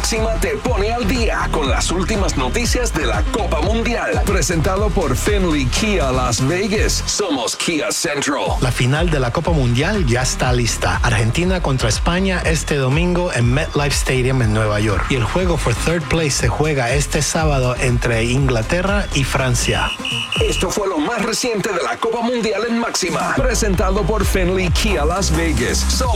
Máxima te pone al día con las últimas noticias de la Copa Mundial. Presentado por Finley Kia Las Vegas. Somos Kia Central. La final de la Copa Mundial ya está lista. Argentina contra España este domingo en MetLife Stadium en Nueva York. Y el juego for third place se juega este sábado entre Inglaterra y Francia. Esto fue lo más reciente de la Copa Mundial en Máxima. Presentado por Finley Kia Las Vegas. Somos